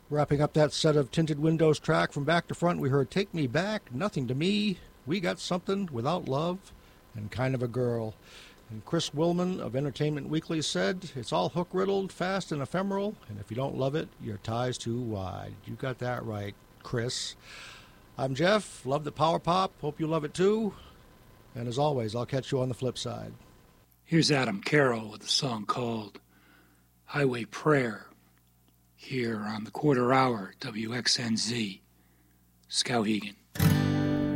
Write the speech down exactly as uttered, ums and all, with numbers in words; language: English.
Wrapping up that set of Tinted Windows track from back to front, we heard Take Me Back, Nothing to Me, We Got Something, Without Love, and Kind of a Girl. And Chris Willman of Entertainment Weekly said, it's all hook-riddled, fast and ephemeral, and if you don't love it, your tie's too wide. You got that right, Chris. I'm Jeff, love the power pop, hope you love it too. And as always, I'll catch you on the flip side. Here's Adam Carroll with a song called Highway Prayer, here on the Quarter Hour, W X N Z, Skowhegan.